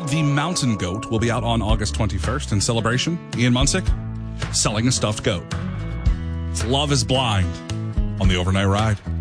The Mountain Goat will be out on August 21st in celebration. Ian Munsick selling a stuffed goat. It's Love is Blind on the Overnight Ride.